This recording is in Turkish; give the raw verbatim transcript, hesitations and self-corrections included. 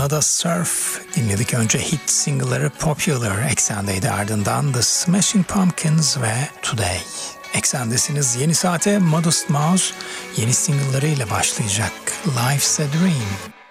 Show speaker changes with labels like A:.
A: Nada Surf dinledik. Önce hit single'ları Popular Eksen'deydi, ardından The Smashing Pumpkins ve Today. Eksen'desiniz. Yeni saate Modest Mouse yeni single'larıyla başlayacak. Life's a Dream.